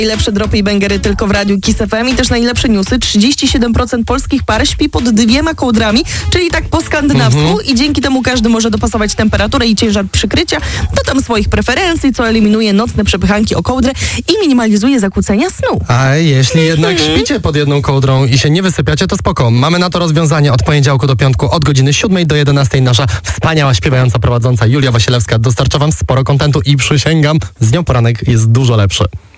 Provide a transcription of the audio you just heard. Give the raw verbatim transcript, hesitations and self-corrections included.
Najlepsze dropy i bangery tylko w Radiu Kiss F M i też najlepsze newsy. trzydzieści siedem procent polskich par śpi pod dwiema kołdrami, czyli tak po skandynawsku mhm. i dzięki temu każdy może dopasować temperaturę i ciężar przykrycia do tam swoich preferencji, co eliminuje nocne przepychanki o kołdrę i minimalizuje zakłócenia snu. A jeśli jednak śpicie pod jedną kołdrą i się nie wysypiacie, to spoko. Mamy na to rozwiązanie od poniedziałku do piątku od godziny siódmej do jedenastej. Nasza wspaniała śpiewająca prowadząca Julia Wasilewska dostarcza wam sporo kontentu i przysięgam, z nią poranek jest dużo lepszy.